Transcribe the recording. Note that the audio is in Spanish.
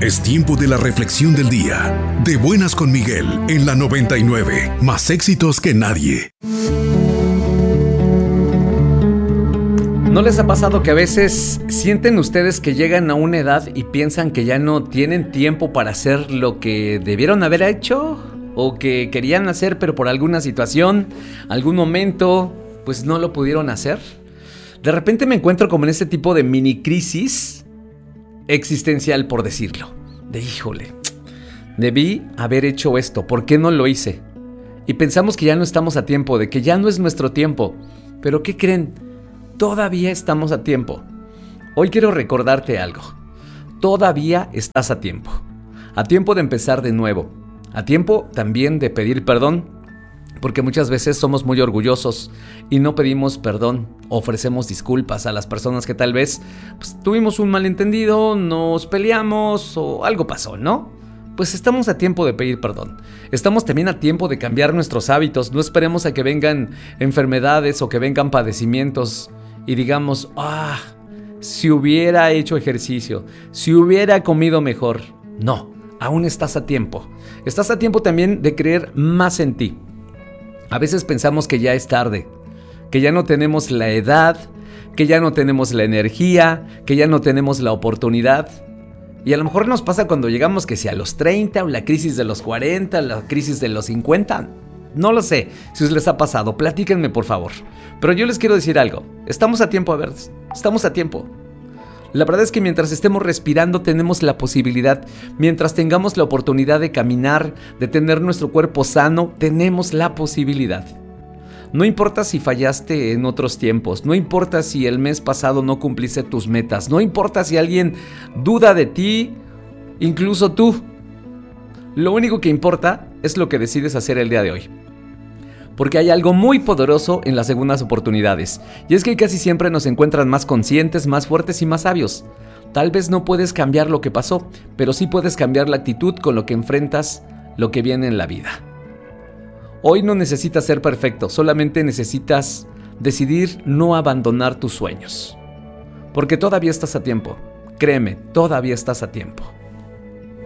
Es tiempo de la reflexión del día. De buenas con Miguel en la 99. Más éxitos que nadie. ¿No les ha pasado que a veces sienten ustedes que llegan a una edad y piensan que ya no tienen tiempo para hacer lo que debieron haber hecho? ¿O que querían hacer pero por alguna situación, algún momento, pues no lo pudieron hacer? De repente me encuentro como en este tipo de mini crisis existencial, por decirlo. De híjole, debí haber hecho esto, ¿por qué no lo hice? Y pensamos que ya no estamos a tiempo, de que ya no es nuestro tiempo. Pero ¿qué creen? Todavía estamos a tiempo. Hoy quiero recordarte algo. Todavía estás a tiempo. A tiempo de empezar de nuevo. A tiempo también de pedir perdón. Porque muchas veces somos muy orgullosos y no pedimos perdón. Ofrecemos disculpas a las personas que tal vez pues, tuvimos un malentendido, nos peleamos o algo pasó, ¿no? Pues estamos a tiempo de pedir perdón. Estamos también a tiempo de cambiar nuestros hábitos. No esperemos a que vengan enfermedades o que vengan padecimientos y digamos, si hubiera hecho ejercicio, si hubiera comido mejor. No, aún estás a tiempo. Estás a tiempo también de creer más en ti. A veces pensamos que ya es tarde, que ya no tenemos la edad, que ya no tenemos la energía, que ya no tenemos la oportunidad. Y a lo mejor nos pasa cuando llegamos que si a los 30 o la crisis de los 40, la crisis de los 50. No lo sé si os les ha pasado, platíquenme por favor. Pero yo les quiero decir algo, estamos a tiempo, estamos a tiempo. La verdad es que mientras estemos respirando tenemos la posibilidad, mientras tengamos la oportunidad de caminar, de tener nuestro cuerpo sano, tenemos la posibilidad. No importa si fallaste en otros tiempos, no importa si el mes pasado no cumpliste tus metas, no importa si alguien duda de ti, incluso tú. Lo único que importa es lo que decides hacer el día de hoy. Porque hay algo muy poderoso en las segundas oportunidades, y es que casi siempre nos encuentran más conscientes, más fuertes y más sabios. Tal vez no puedes cambiar lo que pasó, pero sí puedes cambiar la actitud con lo que enfrentas lo que viene en la vida. Hoy no necesitas ser perfecto, solamente necesitas decidir no abandonar tus sueños. Porque todavía estás a tiempo, créeme, todavía estás a tiempo.